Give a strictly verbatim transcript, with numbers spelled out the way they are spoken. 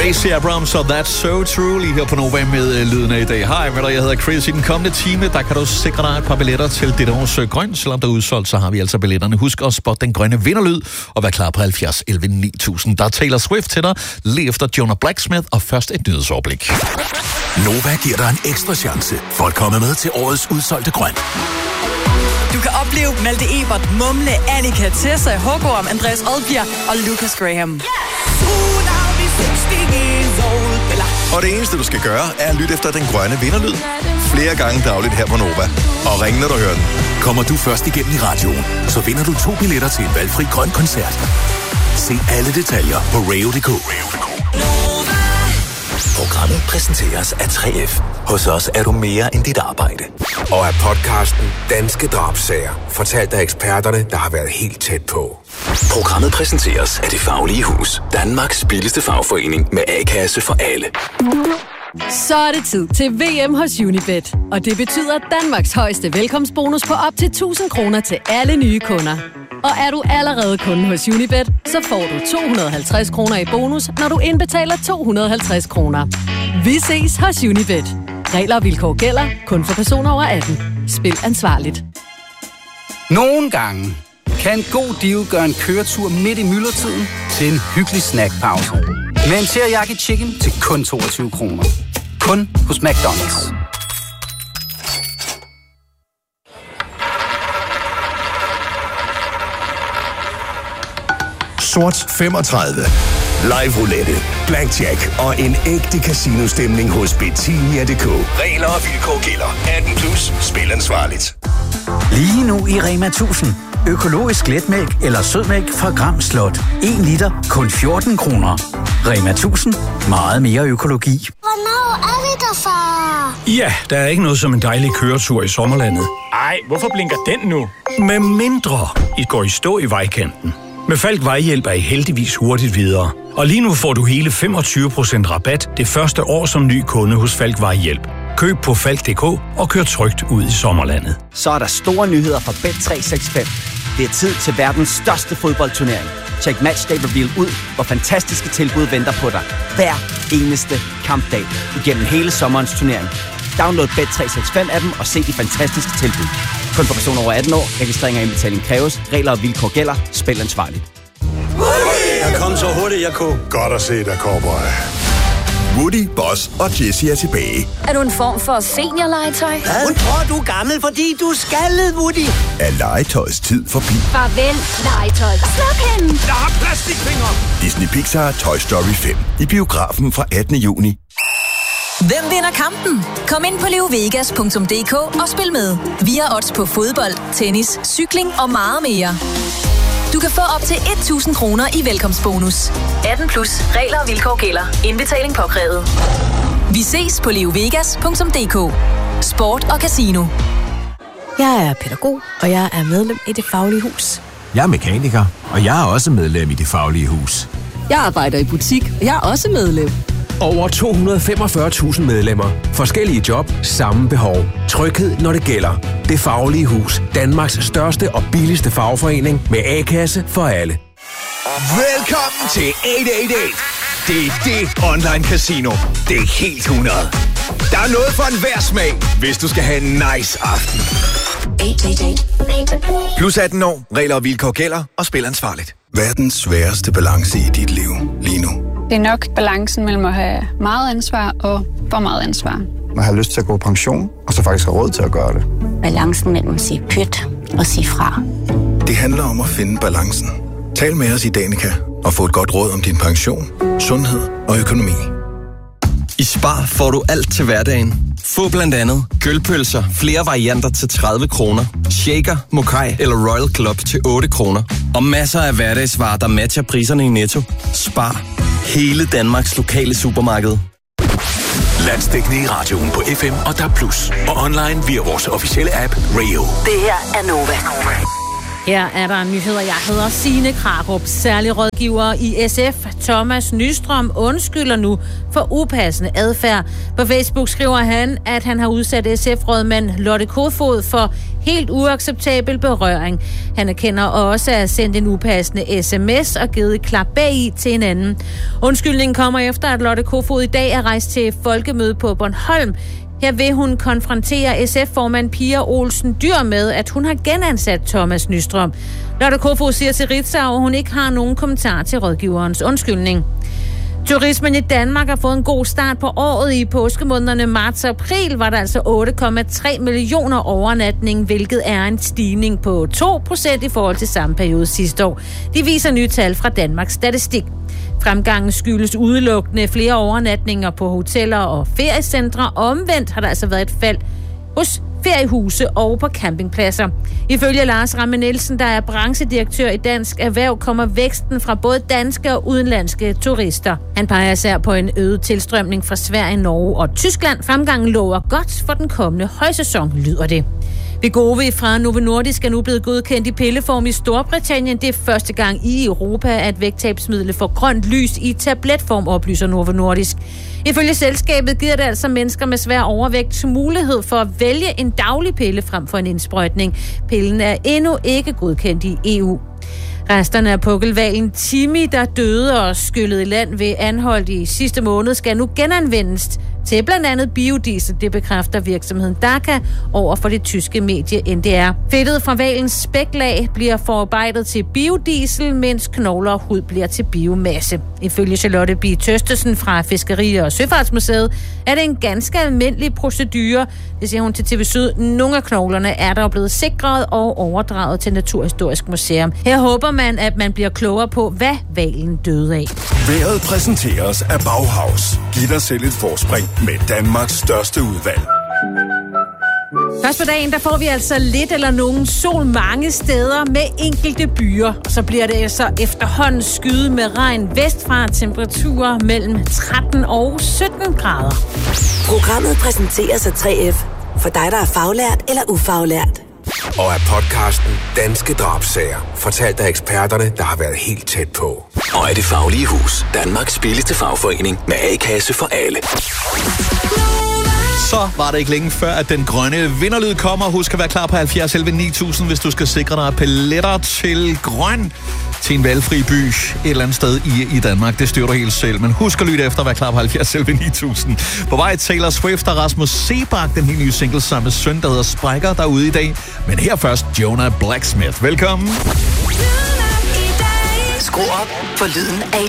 Stacey Abrams og That's So True lige her på Nova med uh, lyden af i dag. Hej, jeg hedder Chris. I den kommende time, der kan du sikre dig et par billetter til dette års uh, grøn. Selvom der er udsolgt, så har vi altså billetterne. Husk at spotte den grønne vinderlyd og vær klar på halvfjerds elleve ni tusind. Der er Taylor Swift til dig, lige efter Jonah Blacksmith og først et nyhedsoverblik. Nova giver dig en ekstra chance for at komme med til årets udsolgte grøn. Du kan opleve Malte Ebert, Mumle, Annika, Tessa, Hågård, Andreas Oldbjerg og Lucas Graham. Yeah! Og det eneste, du skal gøre, er at lytte efter den grønne vinderlyd flere gange dagligt her på Nova. Og ring, når du hører den. Kommer du først igennem i radioen, så vinder du to billetter til en valgfri grøn koncert. Se alle detaljer på radio punktum d k. Programmet præsenteres af tre F. Hos os er du mere end dit arbejde. Og af podcasten Danske Drabssager, fortalt af eksperterne, der har været helt tæt på. Programmet præsenteres af Det Faglige Hus. Danmarks billigste fagforening med A-kasse for alle. Så er det tid til V M hos Unibet. Og det betyder Danmarks højeste velkomstbonus på op til tusind kroner til alle nye kunder. Og er du allerede kunde hos Unibet, så får du to hundrede og halvtreds kroner i bonus, når du indbetaler to hundrede og halvtreds kroner. Vi ses hos Unibet. Regler og vilkår gælder kun for personer over atten. Spil ansvarligt. Nogle gange kan en god deal gøre en køretur midt i myldretiden til en hyggelig snackpause. Med en teriyaki chicken til kun toogtyve kroner. Kun hos McDonald's. Sort femogtredive. Live roulette, blackjack og en ægte casino-stemning hos Betania punktum d k. Regler og vilkår gælder. atten plus. Spil ansvarligt. Lige nu i Rema tusind. Økologisk letmælk eller sødmælk fra Gram Slot. en liter, kun fjorten kroner. Rema tusind. Meget mere økologi. Hvornår er vi der, far? Ja, der er ikke noget som en dejlig køretur i sommerlandet. Ej, hvorfor blinker den nu? Med mindre I går i stå i vejkanten. Med Falk Vejhjælp er I heldigvis hurtigt videre. Og lige nu får du hele femogtyve procent rabat det første år som ny kunde hos Falk Vejhjælp. Køb på falk punktum d k og kør trygt ud i sommerlandet. Så er der store nyheder fra Bet tre seks fem. Det er tid til verdens største fodboldturnering. Check Matchday Reveal ud, hvor fantastiske tilbud venter på dig. Hver eneste kampdag igennem hele sommerens turnering. Download Bet tre seks fem appen og se de fantastiske tilbud. Kun for personer over atten år. Registrering og indbetaling kræves. Regler og vilkår gælder. Spil ansvarligt. Jeg kom så hurtigt, jeg kunne. Godt at se dig, cowboy. Woody, Boss og Jessie er tilbage. Er du en form for seniorlegetøj? Hun tror, du er gammel, fordi du er skaldet, Woody. Er legetøjets tid forbi? Farvel, legetøj. Sluk hende. Jeg har plastikfingre. Disney Pixar Toy Story fem. I biografen fra attende juni. Hvem vinder kampen? Kom ind på leovegas punktum d k og spil med. Vi har odds på fodbold, tennis, cykling og meget mere. Du kan få op til tusind kroner i velkomstbonus. atten plus. Regler og vilkår gælder. Indbetaling påkrævet. Vi ses på leovegas punktum d k. Sport og casino. Jeg er pædagog, og jeg er medlem i Det Faglige Hus. Jeg er mekaniker, og jeg er også medlem i Det Faglige Hus. Jeg arbejder i butik, og jeg er også medlem. Over to hundrede og femogfyrre tusind medlemmer. Forskellige job, samme behov. Tryghed, når det gælder. Det Faglige Hus. Danmarks største og billigste fagforening med A-kasse for alle. Velkommen til otte otte otte. Det er det online casino. Det er helt hundrede. Der er noget for enhver smag, hvis du skal have en nice aften. Plus atten år. Regler og vilkår gælder. Og spil ansvarligt. Verdens sværeste balance i dit liv lige nu. Det er nok balancen mellem at have meget ansvar og for meget ansvar. Man har lyst til at gå på pension, og så faktisk har råd til at gøre det. Balancen mellem at sige pyt og sige fra. Det handler om at finde balancen. Tal med os i Danica og få et godt råd om din pension, sundhed og økonomi. I Spar får du alt til hverdagen. Få blandt andet kølpølser, flere varianter til tredive kroner, shaker, mokai eller Royal Club til otte kroner. Og masser af hverdagsvarer, der matcher priserne i Netto. Spar. Hele Danmarks lokale supermarked. Landsdækkende i radioen på F M og D A B plus. Og online via vores officielle app, Rio. Det her er Nova. Her er der nyheder. Jeg hedder Signe Krarup. Særlig rådgiver i S F, Thomas Nystrøm, undskylder nu for upassende adfærd. På Facebook skriver han, at han har udsat S F-rådmand Lotte Kofod for helt uacceptabel berøring. Han erkender også at have sendt en upassende sms og givet et klap bag i til hinanden. Undskyldningen kommer efter, at Lotte Kofod i dag er rejst til folkemøde på Bornholm. Her vil hun konfrontere S F-formand Pia Olsen Dyr med, at hun har genansat Thomas Nystrøm. Lotte Kofod siger til Ritzau, at hun ikke har nogen kommentar til rådgiverens undskyldning. Turismen i Danmark har fået en god start på året. I påskemånederne marts og april var der altså otte komma tre millioner overnatning, hvilket er en stigning på to procent i forhold til samme periode sidste år. De viser nye tal fra Danmarks Statistik. Fremgangen skyldes udelukkende flere overnatninger på hoteller og feriecentre. Omvendt har der altså været et fald hos feriehuse og på campingpladser. Ifølge Lars Ramme Nielsen, der er branchedirektør i Dansk Erhverv, kommer væksten fra både danske og udenlandske turister. Han peger især på en øget tilstrømning fra Sverige, Norge og Tyskland. Fremgangen lover godt for den kommende højsæson, lyder det. Wegovy fra Novo Nordisk er nu blevet godkendt i pilleform i Storbritannien. Det er første gang i Europa, at vægttabsmidlet får grønt lys i tabletform, oplyser Novo Nordisk. Ifølge selskabet giver det altså mennesker med svær overvægt mulighed for at vælge en daglig pille frem for en indsprøjtning. Pillen er endnu ikke godkendt i E U. Resterne af pukkelhvalen Timmy, der døde og skyllede i land ved Anholt i sidste måned, skal nu genanvendes til blandt andet biodiesel. Det bekræfter virksomheden Daka over for det tyske medie N D R. Fedtet fra hvalens spæklag bliver forarbejdet til biodiesel, mens knogler og hud bliver til biomasse. Ifølge Charlotte B. Tøstesen fra Fiskeri- og Søfartsmuseet er det en ganske almindelig procedure. Det siger hun til T V Syd. Nogle af knoglerne er der blevet sikret og overdraget til Naturhistorisk Museum. Her håber man, at man bliver klogere på, hvad hvalen døde af. Været præsenteres af Bauhaus. Giv dig selv et forspring med Danmarks største udvalg. Først på dagen, der får vi altså lidt eller nogen sol mange steder med enkelte byer. Så bliver det altså efterhånden skyde med regn vestfra, temperaturer mellem tretten og sytten grader. Programmet præsenteres af tre F for dig, der er faglært eller ufaglært. Og af podcasten Danske Drabsager, fortalt af eksperterne, der har været helt tæt på. Og af Det Faglige Hus, Danmarks billigste fagforening med A-kasse for alle. Så var det ikke længe før, at den grønne vinderlyd kommer. Husk at være klar på halvfjerds elleve ni tusind, hvis du skal sikre dig billetter til grøn til en valgfri by et eller andet sted i, i Danmark. Det styrer du helt selv. Men husk at lytte efter at være klar på halvfjerds elleve ni tusind. På vej Taylor Swift og Rasmus Sebak, den helt nye single sammen med søn, der hedder Sprækker, derude i dag. Men her først Jonah Blacksmith. Velkommen. Skru op for lyden af